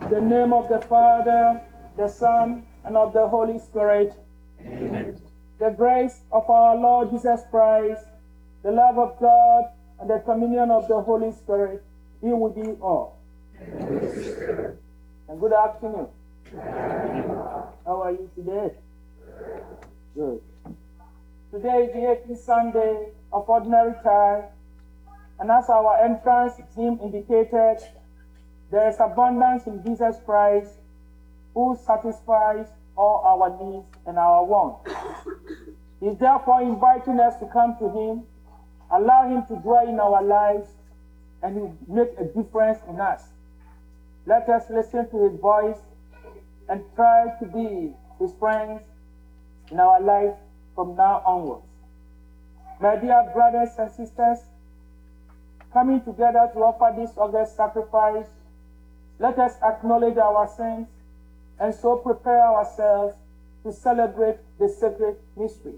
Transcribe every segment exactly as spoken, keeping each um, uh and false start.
In the name of the Father, the Son, and of the Holy Spirit. Amen. The grace of our Lord Jesus Christ, the love of God, and the communion of the Holy Spirit be with you all. Amen. And good afternoon. How are you today? Good. Today is the eighteenth Sunday of Ordinary Time, and as our entrance theme indicated, there is abundance in Jesus Christ, who satisfies all our needs and our wants. He is therefore inviting us to come to Him, allow Him to dwell in our lives, and He will make a difference in us. Let us listen to His voice and try to be His friends in our life from now onwards. My dear brothers and sisters, coming together to offer this august sacrifice, let us acknowledge our sins and so prepare ourselves to celebrate the sacred mysteries.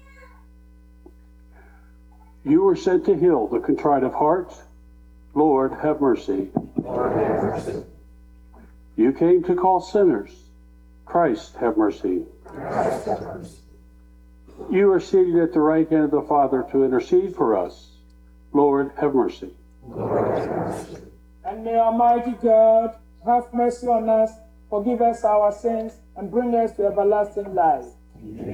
You were sent to heal the contrite of heart. Lord, have mercy. Lord, have mercy. You came to call sinners. Christ, have mercy. Christ, have mercy. You are seated at the right hand of the Father to intercede for us. Lord, have mercy. Lord, have mercy. And may Almighty God have mercy on us, forgive us our sins, and bring us to everlasting life. Amen.